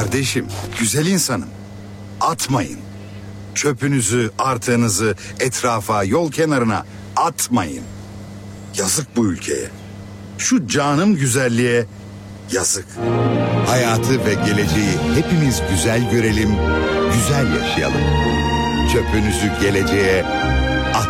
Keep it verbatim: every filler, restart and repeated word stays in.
Kardeşim, güzel insanım. Atmayın. Çöpünüzü, artığınızı etrafa, yol kenarına atmayın. Yazık bu ülkeye. Şu canım güzelliğe yazık. Hayatı ve geleceği hepimiz güzel görelim, güzel yaşayalım. Çöpünüzü geleceğe atmayın.